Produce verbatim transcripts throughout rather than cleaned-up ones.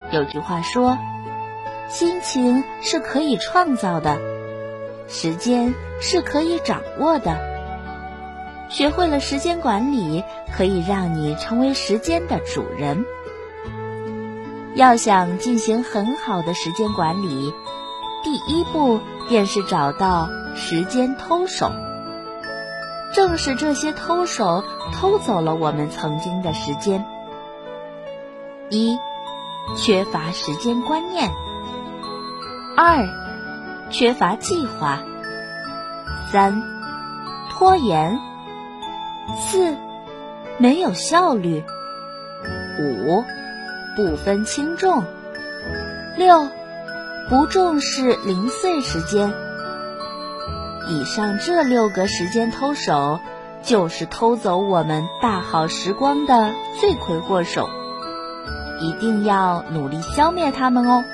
有句话说，心情是可以创造的，时间是可以掌握的。学会了时间管理，可以让你成为时间的主人。要想进行很好的时间管理，第一步便是找到时间偷手。正是这些偷手偷走了我们曾经的时间。一、缺乏时间观念；二、缺乏计划；三、拖延；四、没有效率；五、不分轻重；六、不重视零碎时间。以上这六个时间偷手，就是偷走我们大好时光的罪魁祸首，一定要努力消灭它们哦。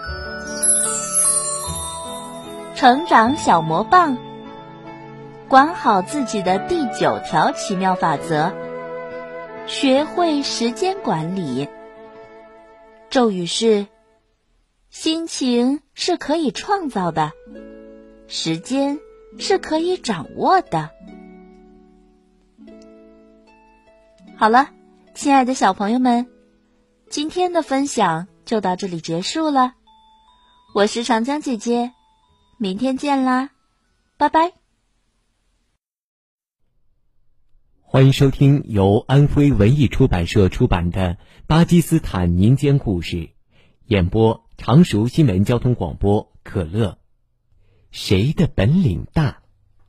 成长小魔棒，管好自己的第九条奇妙法则，学会时间管理。咒语是：心情是可以创造的，时间是可以掌握的。好了，亲爱的小朋友们，今天的分享就到这里结束了。我是长江姐姐，明天见啦，拜拜。 欢迎收听由安徽文艺出版社出版的《巴基斯坦民间故事》，演播常熟新闻交通广播可乐。谁的本领大？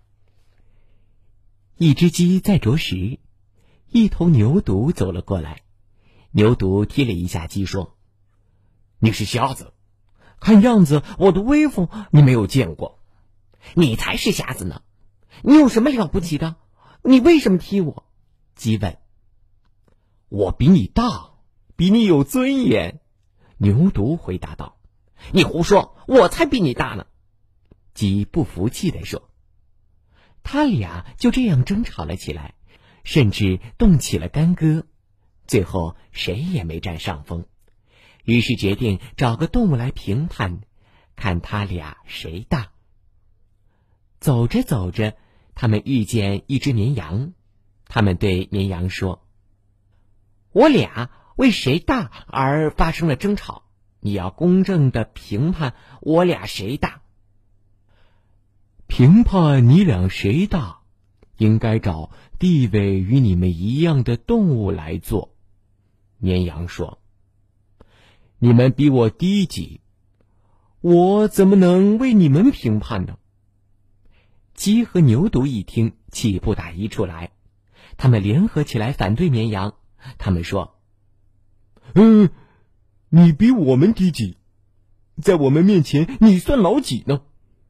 一只鸡在啄食，一头牛犊走了过来。牛犊踢了一下鸡，说：你是瞎子，看样子我的威风你没有见过。你才是瞎子呢，你有什么了不起的？你为什么踢我？鸡问。我比你大，比你有尊严。牛犊回答道。你胡说，我才比你大呢。鸡不服气地说。他俩就这样争吵了起来，甚至动起了干戈，最后谁也没占上风，于是决定找个动物来评判，看他俩谁大。走着走着，他们遇见一只绵羊，他们对绵羊说：我俩为谁大而发生了争吵，你要公正地评判我俩谁大。评判你俩谁大，应该找地位与你们一样的动物来做。绵羊说：你们比我低级，我怎么能为你们评判呢？鸡和牛犊一听，气不打一处来，他们联合起来反对绵羊。他们说：嗯，你比我们低级，在我们面前你算老几呢？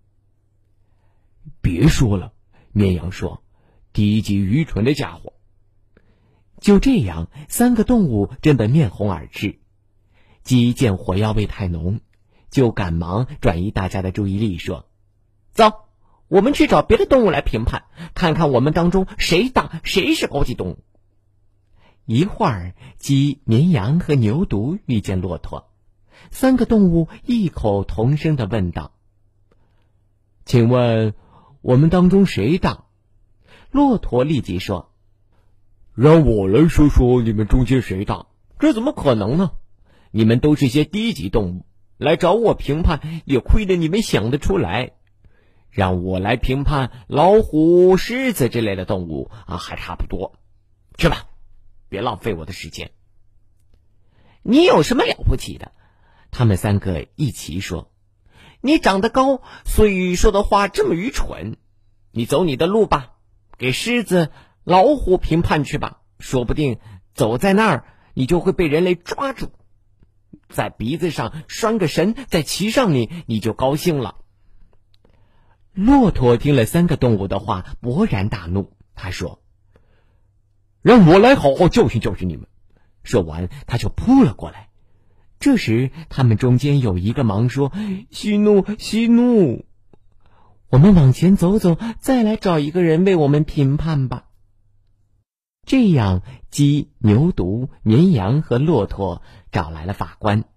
别说了，绵羊说，低级愚蠢的家伙。就这样，三个动物争得面红耳赤。鸡见火药味太浓，就赶忙转移大家的注意力，说：走，我们去找别的动物来评判，看看我们当中谁大，谁是高级动物。一会儿，鸡、绵羊和牛犊遇见骆驼，三个动物异口同声地问道：请问我们当中谁大？骆驼立即说：让我来说说你们中间谁大，这怎么可能呢？你们都是些低级动物，来找我评判也亏得你们想得出来。让我来评判老虎、狮子之类的动物啊，还差不多。去吧，别浪费我的时间。你有什么了不起的？他们三个一齐说：你长得高，所以说的话这么愚蠢。你走你的路吧，给狮子、老虎评判去吧，说不定走在那儿你就会被人类抓住，在鼻子上拴个绳，再骑上你，你就高兴了。骆驼听了三个动物的话，勃然大怒，他说：让我来好好教训教训你们。说完，他就扑了过来。这时，他们中间有一个忙说：息怒，息怒，我们往前走走，再来找一个人为我们评判吧。这样，鸡、牛犊、绵羊和骆驼找来了法官。